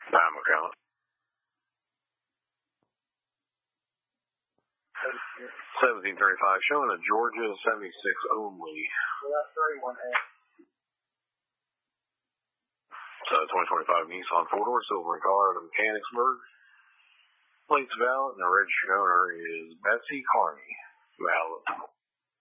Time account. 1735, showing a Georgia 76 only. So 2025 Nissan 4-door, silver in color out of Mechanicsburg. Plates valid, and the registered owner is Betsy Carney. Valid.